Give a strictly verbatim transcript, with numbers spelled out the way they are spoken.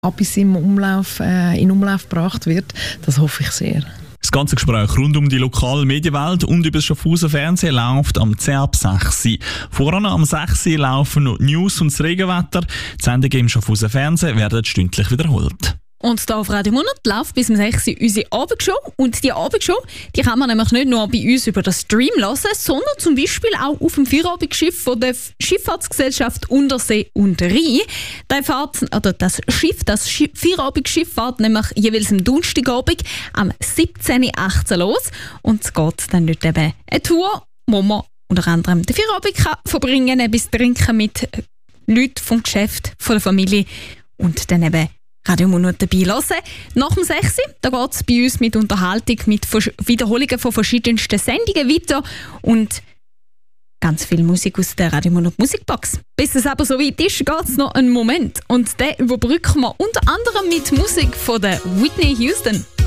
bis im Umlauf, äh, in Umlauf gebracht wird. Das hoffe ich sehr. Das ganze Gespräch rund um die lokale Medienwelt und über das Schaffhauser Fernsehen läuft am zehn ab sechs. Voran am sechs laufen noch News und das Regenwetter. Die Sendungen im Schaffhauser Fernsehen werden stündlich wiederholt. Und hier auf Radio Monat läuft bis um sechs Uhr unsere Abendshow. Und die Abendshow, die kann man nämlich nicht nur bei uns über den Stream hören, sondern zum Beispiel auch auf dem Feierabendschiff von der Schifffahrtsgesellschaft Untersee und Rhein. Das, fährt, oder das Schiff, das Feierabendsschiff fährt nämlich jeweils am Donnerstagabend am siebzehn Uhr achtzehn los. Und es geht dann dort eben eine Tour, wo man unter anderem den Feierabend kann verbringen kann, bis trinken mit Leuten vom Geschäft, von der Familie und dann eben Radio Monat dabei hören. Nach dem sechs Uhr, da geht es bei uns mit Unterhaltung, mit Wiederholungen von verschiedensten Sendungen weiter und ganz viel Musik aus der Radio Monat Musikbox. Bis es aber so weit ist, geht es noch einen Moment. Und den überbrücken wir unter anderem mit Musik von der Whitney Houston.